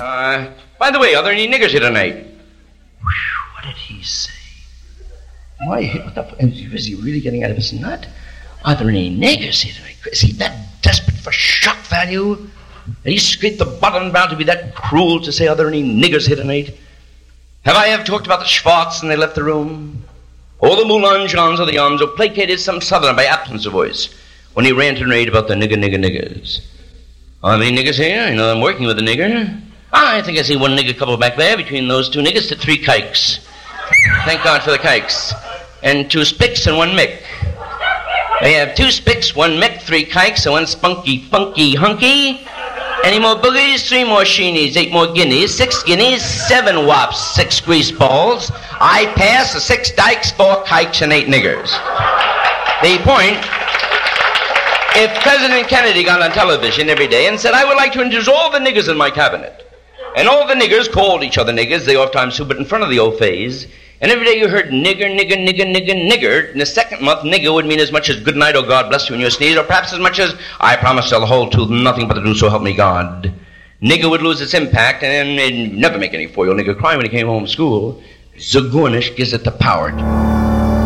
By the way, are there any niggers here tonight? Whew, what did he say? Why, what the... Is he really getting out of his nut? Are there any niggers here tonight? Is he that desperate for shock value? Did he scrape the bottom bound to be that cruel to say, are there any niggers here tonight? Have I ever talked about the Schwartz and they left the room? Or the Moulin Johns or the Arms who placated some southerner by absence of voice when he ranted and raved about the niggers? Are there any niggers here? You know I'm working with a nigger. I think I see one nigger couple back there. Between those two niggers to 3 kikes. Thank God for the kikes. And 2 spicks and 1 mick. They have 2 spicks, 1 mick, 3 kikes, and 1 spunky, funky, hunky. Any more boogies? 3 more sheenies, 8 more guineas, 6 guineas, 7 wops, 6 grease balls. I pass 6 dykes, 4 kikes, and 8 niggers. The point, if President Kennedy got on television every day and said, I would like to introduce all the niggers in my cabinet, and all the niggers called each other niggers, they oftentimes stood in front of the old phase, and every day you heard nigger, nigger, nigger, nigger, nigger. In the second month, nigger would mean as much as good night or God bless you when you sneeze, or perhaps as much as I promise to tell the whole truth, nothing but the truth, so help me God. Nigger would lose its impact, and it'd never make any 4-year-old nigger cry when he came home from school. Zagornish gives it the power.